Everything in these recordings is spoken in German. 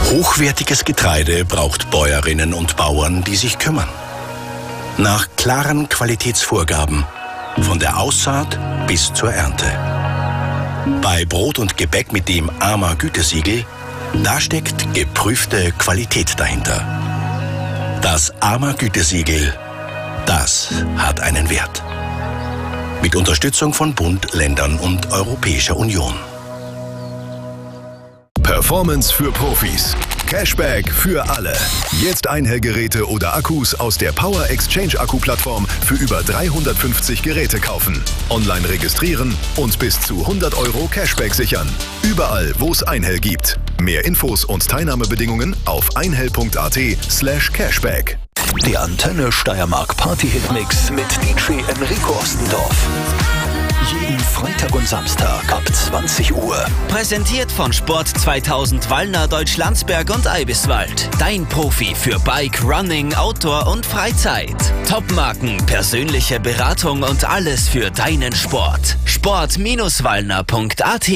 Hochwertiges Getreide braucht Bäuerinnen und Bauern, die sich kümmern. Nach klaren Qualitätsvorgaben, von der Aussaat bis zur Ernte. Bei Brot und Gebäck mit dem AMA Gütesiegel, da steckt geprüfte Qualität dahinter. Das AMA Gütesiegel, das hat einen Wert. Mit Unterstützung von Bund, Ländern und Europäischer Union. Performance für Profis. Cashback für alle. Jetzt Einhellgeräte oder Akkus aus der Power Exchange Akku-Plattform für über 350 Geräte kaufen. Online registrieren und bis zu 100 € Cashback sichern. Überall, wo es Einhell gibt. Mehr Infos und Teilnahmebedingungen auf einhell.at/cashback. Der Antenne Steiermark Party-Hit-Mix mit DJ Enrico Ostendorf. Jeden Freitag und Samstag ab 20 Uhr. Präsentiert von Sport 2000 Wallner, Deutschlandsberg und Eibiswald. Dein Profi für Bike, Running, Outdoor und Freizeit. Topmarken, persönliche Beratung und alles für deinen Sport. Sport-wallner.at.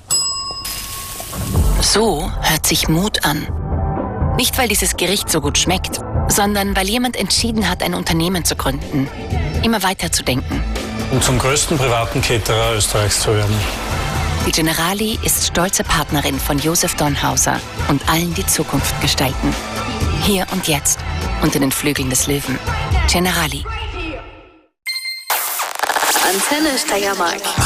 So hört sich Mut an. Nicht, weil dieses Gericht so gut schmeckt, sondern weil jemand entschieden hat, ein Unternehmen zu gründen. Immer weiter zu denken. Und zum größten privaten Caterer Österreichs zu werden. Die Generali ist stolze Partnerin von Josef Dornhauser und allen, die Zukunft gestalten. Hier und jetzt, unter den Flügeln des Löwen. Generali. Antenne Steiermark.